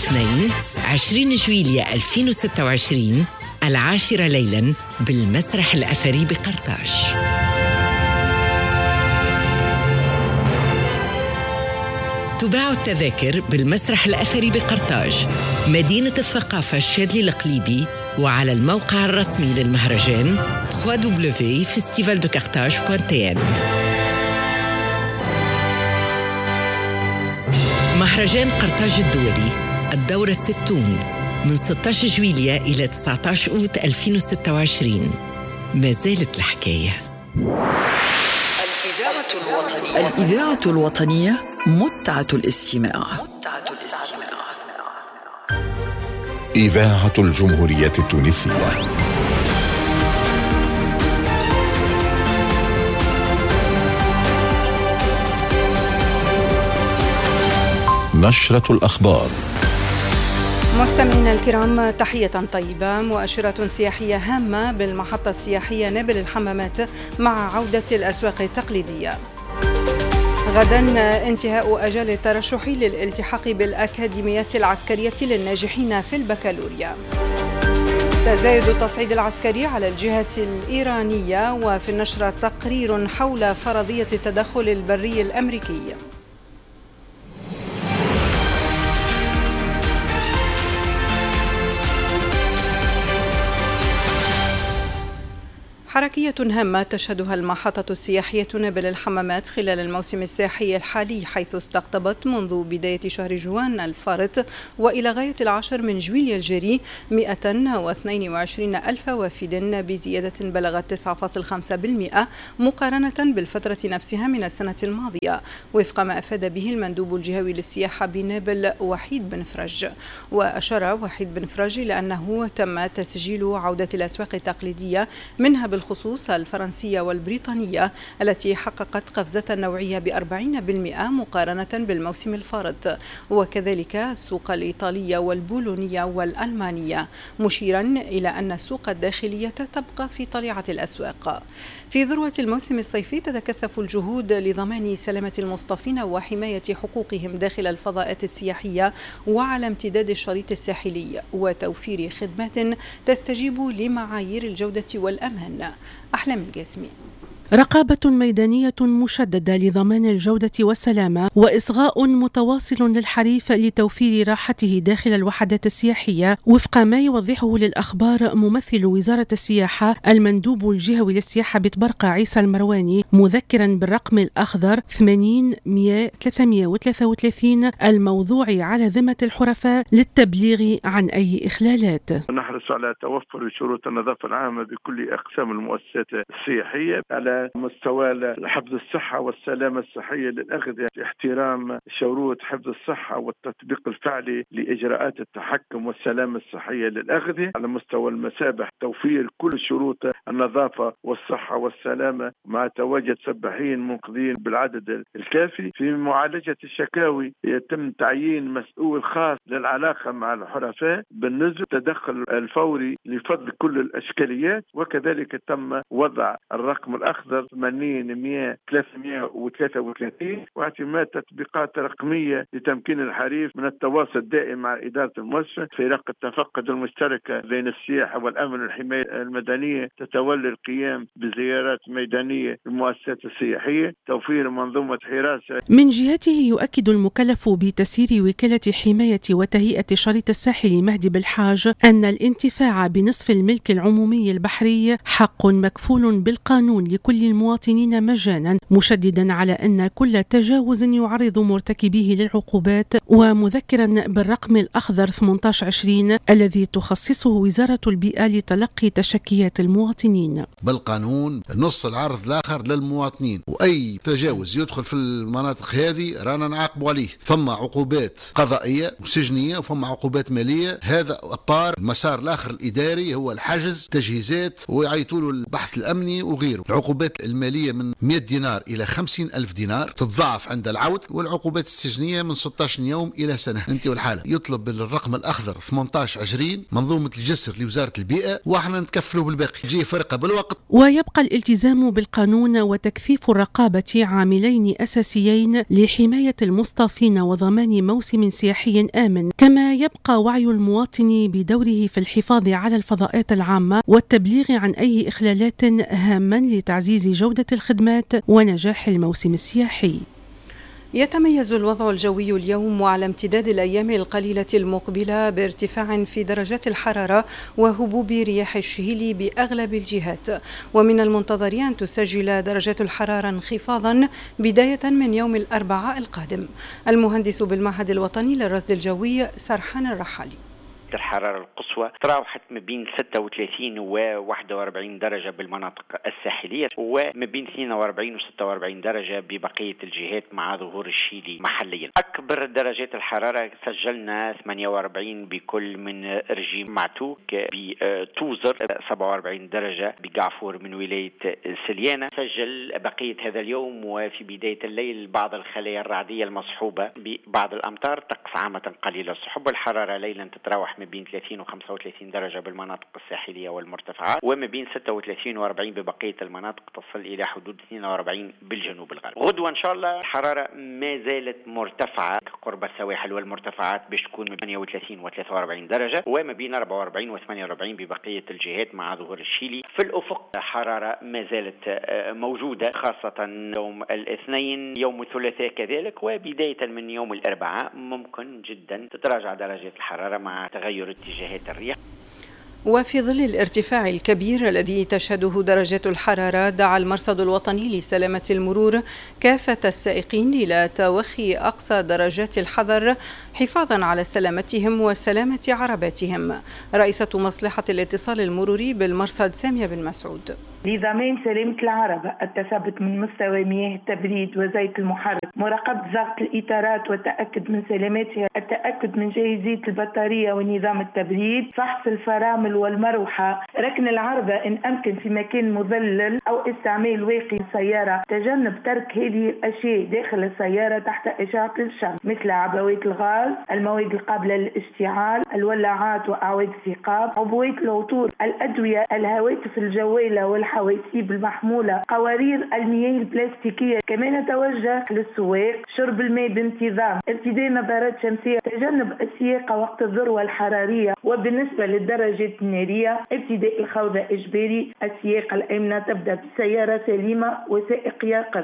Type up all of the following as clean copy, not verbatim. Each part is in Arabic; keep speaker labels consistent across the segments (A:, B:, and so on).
A: الاثنين 20 جويلية 2026 10:10 ليلاً بالمسرح الأثري بقرطاج. تباع التذاكر بالمسرح الأثري بقرطاج، مدينة الثقافة الشاذلي القليبي، وعلى الموقع الرسمي للمهرجان www.festivaldecarthage.tn. مهرجان قرطاج الدولي الدورة 60 من 16 جويلية إلى 19 أوت 2026. ما زالت الحكاية.
B: الإذاعة الوطنية متعة الاستماع.
C: إذاعة الجمهورية التونسية. نشرة الأخبار.
D: مستمعينا الكرام، تحية طيبة. مؤشرات سياحية هامة بالمحطة السياحية نابل الحمامات مع عودة الأسواق التقليدية. غدا انتهاء أجال الترشح للالتحاق بالأكاديميات العسكرية للناجحين في البكالوريا. تزايد التصعيد العسكري على الجهة الإيرانية. وفي النشرة تقرير حول فرضية التدخل البري الأمريكي. حركية هامة تشهدها المحطة السياحية نابل الحمامات خلال الموسم السياحي الحالي، حيث استقطبت منذ بداية شهر جوان الفارط وإلى غاية 10 من جويلية الجاري 122 ألف وافد، بزيادة بلغت 9.5% مقارنة بالفترة نفسها من السنة الماضية، وفق ما أفاد به المندوب الجهوي للسياحة بنابل وحيد بن فرج. وأشار وحيد بن فرج إلى أنه تم تسجيل عودة الأسواق التقليدية، منها بالخصوص الفرنسية والبريطانية التي حققت قفزة نوعية ب40% مقارنة بالموسم الفارط، وكذلك السوق الإيطالية والبولونية والألمانية، مشيرا إلى أن السوق الداخلية تبقى في طليعة الأسواق. في ذروة الموسم الصيفي تتكثف الجهود لضمان سلامة المصطفين وحماية حقوقهم داخل الفضاءات السياحية وعلى امتداد الشريط الساحلي، وتوفير خدمات تستجيب لمعايير الجودة والأمان. أحلام القاسمي.
E: رقابة ميدانية مشددة لضمان الجودة والسلامة، وإصغاء متواصل للحريف لتوفير راحته داخل الوحدات السياحية، وفق ما يوضحه للأخبار ممثل وزارة السياحة المندوب الجهوي للسياحة بتبرقة عيسى المرواني، مذكرا بالرقم الأخضر 80-333 الموضوع على ذمة الحرفاء للتبليغ عن أي إخلالات.
F: نحرص على توفر شروط النظافة العامة بكل أقسام المؤسسات السياحية على مستوى حفظ الصحة والسلامة الصحية للأغذية، احترام شروط حفظ الصحة والتطبيق الفعلي لإجراءات التحكم والسلامة الصحية للأغذية. على مستوى المسابح توفير كل شروط النظافة والصحة والسلامة مع تواجد سباحين منقذين بالعدد الكافي. في معالجة الشكاوي يتم تعيين مسؤول خاص للعلاقة مع الحرفاء بالنسبة للتدخل الفوري لفض كل الأشكاليات، وكذلك تم وضع الرقم الأخضر 80-333 واعتماد تطبيقات رقمية لتمكين الحريف من التواصل الدائم مع إدارة المؤسسة. فرق التفقد المشتركة بين السياحة والأمن والحماية المدنية تتولى القيام بزيارات ميدانية للمؤسسات السياحية، توفير منظومة حراسة.
E: من جهته يؤكد المكلف بتسيير وكالة حماية وتهيئة شريط الساحل مهدي بالحاج أن الانتفاع بنصف الملك العمومي البحري حق مكفول بالقانون لكل المواطنين مجانا، مشددا على أن كل تجاوز يعرض مرتكبيه للعقوبات، ومذكرا بالرقم الأخضر 1820 الذي تخصصه وزارة البيئة لتلقي تشكيات المواطنين.
G: بالقانون نص العرض الآخر للمواطنين، وأي تجاوز يدخل في المناطق هذه رانا نعاقبوا عليه. ثم عقوبات قضائية وسجنية وثم عقوبات مالية. هذا أبار المسار الآخر الإداري هو الحجز، تجهيزات، ويعيطوا له البحث الأمني وغيره. العقوبات العقوبات المالية من 100 دينار إلى 50,000 دينار تتضاعف عند العود، والعقوبات السجنية من 16 يوم إلى سنة. أنت والحالة يطلب بالرقم الأخضر 1820 منظومة الجسر لوزارة البيئة، وإحنا نتكفلوا بالباقي. يجي فرقة بالوقت.
E: ويبقى الالتزام بالقانون وتكثيف الرقابة عاملين أساسيين لحماية المصطافين وضمان موسم سياحي آمن، كما يبقى وعي المواطن بدوره في الحفاظ على الفضاءات العامة والتبليغ عن أي إخلالات هامة لتعزيز جودة الخدمات ونجاح الموسم السياحي.
D: يتميز الوضع الجوي اليوم وعلى امتداد الأيام القليلة المقبلة بارتفاع في درجات الحرارة وهبوب رياح الشهيل بأغلب الجهات، ومن المنتظر أن تسجل درجات الحرارة انخفاضا بداية من يوم الأربعاء القادم. المهندس بالمعهد الوطني للرصد الجوي سرحان الرحالي:
H: الحرارة القصوى تراوحت ما بين 36 و 41 درجة بالمناطق الساحلية، وما بين 42 و 46 درجة ببقية الجهات مع ظهور الشيلي محليا. أكبر درجات الحرارة سجلنا 48 بكل من رجيم معتوك، بتوزر 47 درجة بقعفور من ولاية سليانة. سجل بقية هذا اليوم وفي بداية الليل بعض الخلايا الرعدية المصحوبة ببعض الأمطار، طقس عامة قليل السحب. الحرارة ليلا تتراوح ما بين 30 و 35 درجة بالمناطق الساحلية والمرتفعات، وما بين 36 و 40 ببقية المناطق، تصل إلى حدود 42 بالجنوب الغربي. غدوة إن شاء الله الحرارة ما زالت مرتفعة قرب السواحل والمرتفعات، باش تكون من 38 و 43 درجة، وما بين 44 و 48 ببقية الجهات مع ظهور الشيلي. في الأفق حرارة ما زالت موجودة، خاصة يوم الاثنين، يوم الثلاثاء كذلك، وبداية من يوم الأربعاء ممكن جدا تتراجع درجات الحرارة مع تغير اتجاهات الرياح.
D: وفي ظل الارتفاع الكبير الذي تشهده درجات الحرارة، دعا المرصد الوطني لسلامة المرور كافة السائقين إلى توخي أقصى درجات الحذر حفاظا على سلامتهم وسلامة عرباتهم. رئيسة مصلحة الاتصال المروري بالمرصد سامية بن مسعود:
I: لضمان سلامة العربة، التثبت من مستوى مياه التبريد وزيت المحرك، مراقبة ضغط الإطارات والتأكد من سلامتها، التأكد من جاهزية البطارية ونظام التبريد، فحص الفرامل والمروحة، ركن العربة إن أمكن في مكان مظلل أو استعمال واقي السيارة، تجنب ترك هذه الأشياء داخل السيارة تحت إشعاع الشمس، مثل عبوات الغاز، المواد القابلة للاشتعال، الولاعات وأعواد الثقاب، عبوات العطور، الأدوية، الهواتف الجوالة والحواسيب المحمولة، قوارير المياه البلاستيكية. كما نتوجه للسواق شرب الماء بانتظام، ارتداء نظارات شمسية، تجنب السياقة وقت الذروة الحرارية. وبالنسبة للدرجات النارية، ابتداء الخوذة إجباري، السياقة الآمنة تبدأ بالسيارة سليمة وسائق يقظ.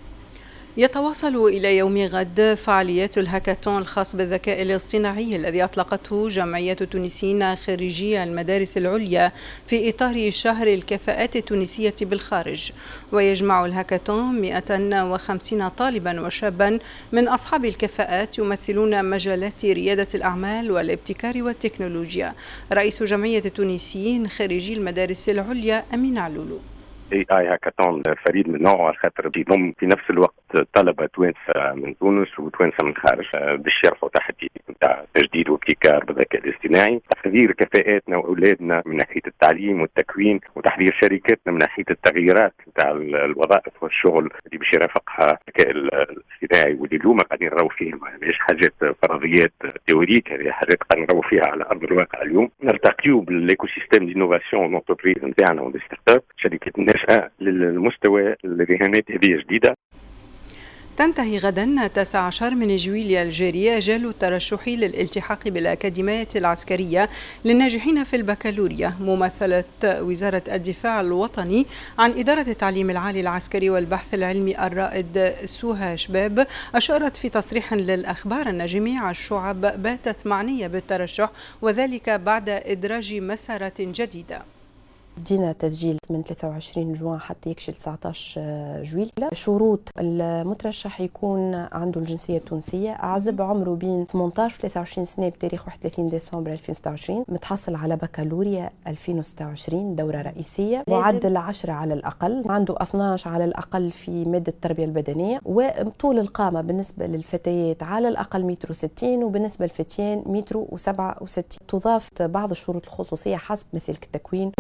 D: يتواصل إلى يوم غد فعاليات الهاكاثون الخاص بالذكاء الاصطناعي الذي أطلقته جمعية التونسيين خريجي المدارس العليا في إطار شهر الكفاءات التونسية بالخارج. ويجمع الهاكاثون 150 طالبا وشابا من أصحاب الكفاءات يمثلون مجالات ريادة الأعمال والابتكار والتكنولوجيا. رئيس جمعية التونسيين خريجي المدارس العليا أمين علولو:
J: اي هاكاثون فريد من نوعه، خاطر بيضم في نفس الوقت طلبه توانسه من تونس وتوانسه من خارج باش يرفعوا تحدي نتاع تجديد وابتكار بالذكاء الاصطناعي، تحضير كفاءاتنا واولادنا من ناحيه التعليم والتكوين، وتحضير شركاتنا من ناحيه التغييرات نتاع الوظائف والشغل اللي باش يرافقها الذكاء الاصطناعي، واللي اليوم قاعدين نراو فيه ماهيش حاجات فرضيات تيوريك، هذه حاجات قاعدين نراو فيها على ارض الواقع. اليوم نرتقيو بالايكو سيستيم دينوفاسيون نونتربريز نتاعنا والستارت شركات الناشئه للمستوى الرهانات هذه جديده.
D: تنتهي غدا 19 من جويليا الجاري أجال الترشح للالتحاق بالأكاديمية العسكرية للناجحين في البكالوريا. ممثلة وزارة الدفاع الوطني عن إدارة التعليم العالي العسكري والبحث العلمي الرائد سوها شباب أشارت في تصريح للأخبار أن جميع الشعب باتت معنية بالترشح، وذلك بعد إدراج مسارات جديدة.
K: بدينا تسجيل من 23 جوان حتى يكشي 19 جويلية. شروط المترشح يكون عنده الجنسية التونسية، أعزب عمره بين 18 و 23 سنة بتاريخ 31 ديسمبر 2026، متحصل على بكالوريا 2026 دورة رئيسية، معدل 10 على الأقل، عنده 12 على الأقل في مادة التربية البدنية، وطول القامة بالنسبة للفتيات على الأقل 1.60 متر، وبالنسبة للفتيان 1.67 متر. تضاف بعض الشروط الخصوصية حسب مسلك التكوين. من يوم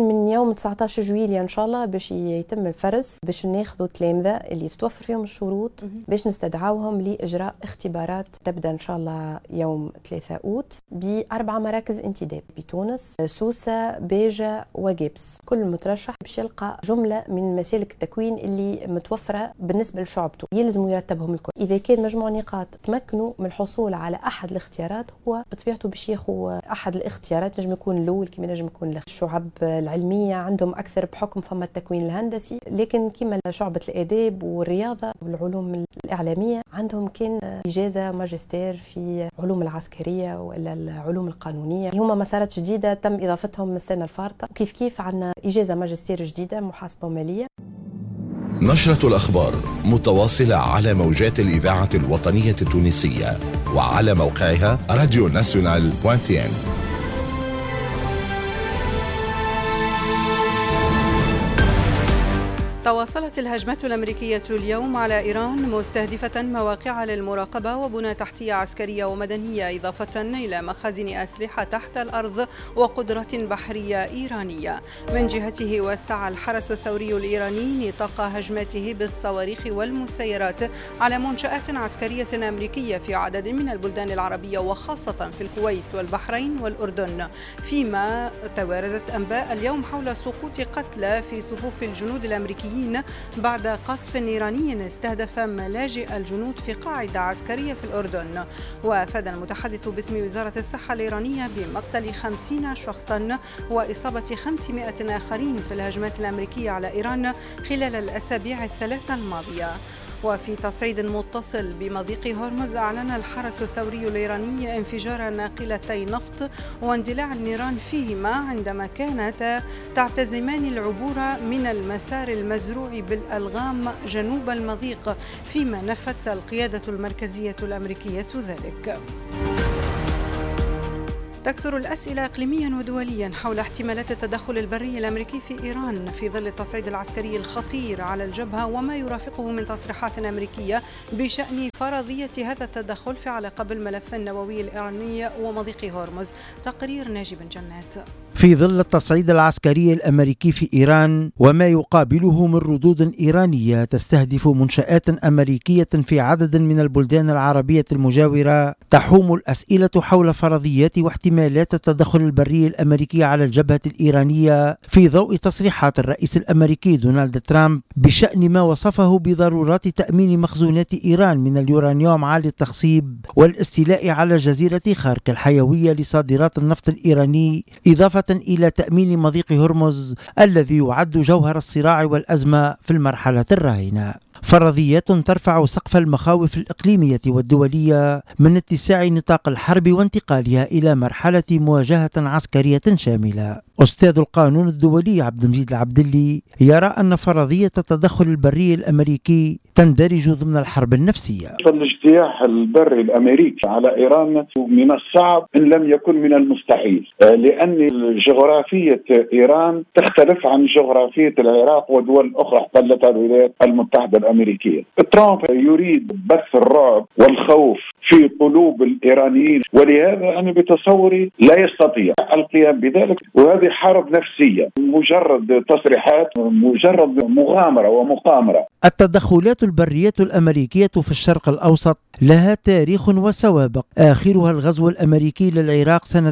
K: يوم 19 جويلية إن شاء الله باش يتم الفرز باش ناخذوا تلامذة اللي تتوفر فيهم الشروط باش نستدعوهم لإجراء اختبارات تبدأ إن شاء الله يوم 3 أوت ب4 مراكز انتداب بتونس، سوسة، بيجة وجبس. كل مترشح باش يلقى جملة من مسالك التكوين اللي متوفرة بالنسبة لشعبته يلزموا يرتبهم الكل. إذا كان مجموع نقاط تمكنوا من الحصول على أحد الاختيارات هو بطبيعته باش ياخذ أحد الاختيارات، نجم يكون الأول كما نجم يكون الشعب العلمية عندهم أكثر بحكم فما التكوين الهندسي، لكن كما شعبة الآداب والرياضة والعلوم الإعلامية عندهم كان إجازة ماجستير في علوم العسكرية ولا العلوم القانونية. هما مسارات جديدة تم إضافتهم من السنة الفارطة، وكيف كيف عندنا إجازة ماجستير جديدة محاسبة ومالية.
C: نشرة الأخبار متواصلة على موجات الإذاعة الوطنية التونسية وعلى موقعها radionational.tn.
D: تواصلت الهجمات الأمريكية اليوم على إيران مستهدفة مواقع للمراقبة وبنى تحتية عسكرية ومدنية، إضافة إلى مخازن أسلحة تحت الأرض وقدرات بحرية إيرانية. من جهته وسع الحرس الثوري الإيراني نطاق هجماته بالصواريخ والمسيرات على منشآت عسكرية أمريكية في عدد من البلدان العربية وخاصة في الكويت والبحرين والأردن، فيما تواردت أنباء اليوم حول سقوط قتلى في صفوف الجنود الأمريكيين بعد قصف إيراني استهدف ملاجئ الجنود في قاعدة عسكرية في الأردن. وأفاد المتحدث باسم وزارة الصحة الإيرانية بمقتل 50 شخصا وإصابة 500 آخرين في الهجمات الأمريكية على إيران خلال الأسابيع الثلاثة الماضية. وفي تصعيد متصل بمضيق هرمز، أعلن الحرس الثوري الإيراني انفجار ناقلتي نفط واندلاع النيران فيهما عندما كانتا تعتزمان العبور من المسار المزروع بالألغام جنوب المضيق، فيما نفت القيادة المركزية الأمريكية ذلك. تكثر الأسئلة إقليميا ودوليا حول احتمالات التدخل البري الأمريكي في إيران في ظل التصعيد العسكري الخطير على الجبهة وما يرافقه من تصريحات أمريكية بشأن فرضية هذا التدخل في علاقة الملف النووي الإيراني ومضيق هرمز. تقرير ناجي بن جنات.
L: في ظل التصعيد العسكري الأمريكي في إيران وما يقابله من ردود إيرانية تستهدف منشآت أمريكية في عدد من البلدان العربية المجاورة، تحوم الأسئلة حول فرضيات واحتمالات التدخل البري الأمريكي على الجبهة الإيرانية في ضوء تصريحات الرئيس الأمريكي دونالد ترامب بشأن ما وصفه بضرورات تأمين مخزونات إيران من اليورانيوم عالي التخصيب والاستيلاء على جزيرة خارق الحيوية لصادرات النفط الإيراني، إضافة إلى تأمين مضيق هرمز الذي يعد جوهر الصراع والأزمة في المرحلة الراهنة. فرضيات ترفع سقف المخاوف الإقليمية والدولية من اتساع نطاق الحرب وانتقالها إلى مرحلة مواجهة عسكرية شاملة. أستاذ القانون الدولي عبد المجيد العبدلي يرى أن فرضية التدخل البري الأمريكي تندرج ضمن الحرب النفسية.
M: الاجتياح البري الأمريكي على إيران من الصعب إن لم يكن من المستحيل، لأن جغرافية إيران تختلف عن جغرافية العراق ودول أخرى احتلتها الولايات المتحدة الأمريكية. ترامب يريد بث الرعب والخوف في قلوب الإيرانيين، ولهذا أنا بتصوري لا يستطيع القيام بذلك، وهذه حرب نفسية مجرد تصريحات، مجرد مغامرة ومقامرة.
L: التدخلات البرية الأمريكية في الشرق الأوسط لها تاريخ وسوابق، آخرها الغزو الأمريكي للعراق سنة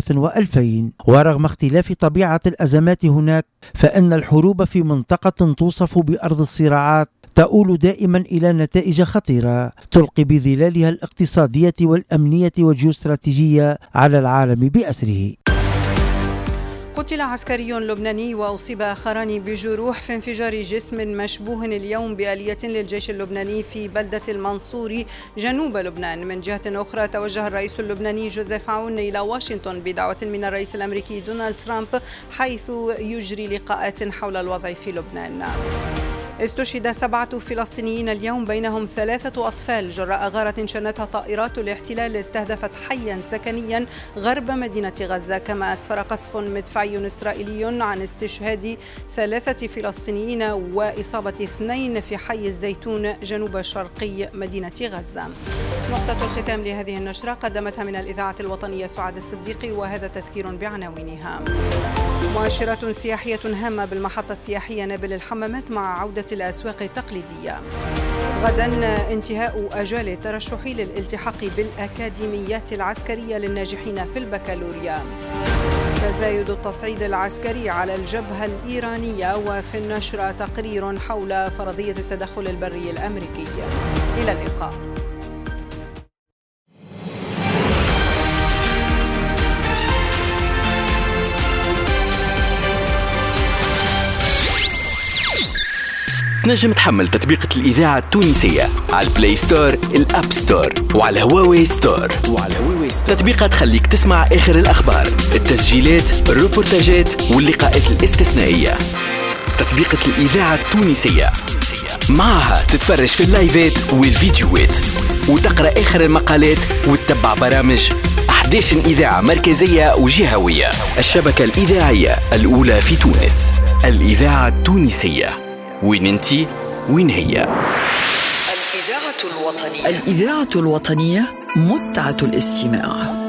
L: 2003، ورغم اختلاف طبيعة الأزمات هناك فإن الحروب في منطقة توصف بأرض الصراعات تؤول دائما إلى نتائج خطيرة تلقي بظلالها الاقتصادية والأمنية والجيوستراتيجية على العالم بأسره.
D: قتل عسكري لبناني وأصيب آخران بجروح في انفجار جسم مشبوه اليوم بآلية للجيش اللبناني في بلدة المنصوري جنوب لبنان. من جهة أخرى توجه الرئيس اللبناني جوزيف عون إلى واشنطن بدعوة من الرئيس الأمريكي دونالد ترامب، حيث يجري لقاءات حول الوضع في لبنان. استشهد 7 فلسطينيين اليوم بينهم 3 أطفال جراء غارة شنتها طائرات الاحتلال استهدفت حيا سكنيا غرب مدينة غزة. كما أسفر قصف مدفعي إسرائيلي عن استشهاد 3 فلسطينيين وإصابة 2 في حي الزيتون جنوب شرقي مدينة غزة. نقطة الختام لهذه النشرة قدمتها من الإذاعة الوطنية سعاد الصديقي، وهذا تذكير بعناوينها. مؤشرات سياحية هامة بالمحطة السياحية نابل الحمامات مع عودة الأسواق التقليدية. غدا انتهاء أجال الترشح للالتحاق بالأكاديميات العسكرية للناجحين في البكالوريا. تزايد التصعيد العسكري على الجبهة الإيرانية، وفي النشرة تقرير حول فرضية التدخل البري الأمريكي. إلى اللقاء.
N: تنجم تحمل تطبيقة الإذاعة التونسية على البلاي ستور، الأب ستور، وعلى هواوي ستور. تطبيقات تخليك تسمع آخر الأخبار، التسجيلات، الروبورتاجات واللقاءات الاستثنائية. تطبيقة الإذاعة التونسية معها تتفرج في اللايفات والفيديوهات وتقرأ آخر المقالات وتتبع برامج 11 إذاعة مركزية وجهوية. الشبكة الإذاعية الأولى في تونس، الإذاعة التونسية. وين انتي؟ وين هي؟
B: الإذاعة الوطنية متعة الاستماع.